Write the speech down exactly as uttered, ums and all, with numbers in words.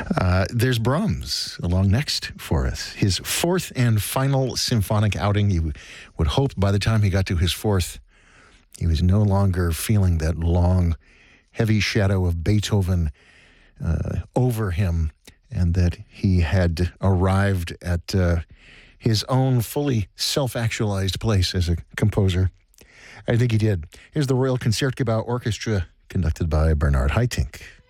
Uh, there's Brahms along next for us. His fourth and final symphonic outing. You w- would hope by the time he got to his fourth, he was no longer feeling that long, heavy shadow of Beethoven uh, over him, and that he had arrived at uh, his own fully self-actualized place as a composer. I think he did. Here's the Royal Concertgebouw Orchestra, conducted by Bernard Haitink.